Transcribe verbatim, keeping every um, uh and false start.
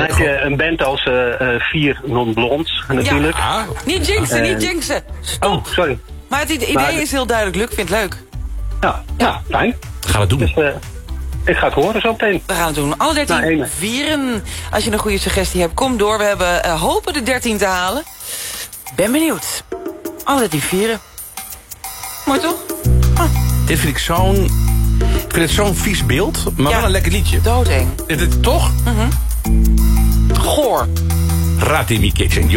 dan heb je een band als uh, uh, Vier Non-Blondes natuurlijk. Ja, niet jinxen, niet jinxen. Stop. Oh, sorry. Maar het idee maar, is heel duidelijk, Luc. Vind het leuk. Ja, ja, fijn. Ga het doen. Dus, uh, ik ga het horen zo meteen. We gaan het doen. Alle dertien nou, vieren. Als je een goede suggestie hebt, kom door. We hebben uh, hopen de dertien te halen. Ben benieuwd. Alle dertien vieren. Mooi toch? Ah. Dit vind ik zo'n... Ik vind het zo'n vies beeld, maar ja, wel een lekker liedje. Doodeng. Dit, dit, toch? Mm-hmm. Goor. Ratimi Kitchen.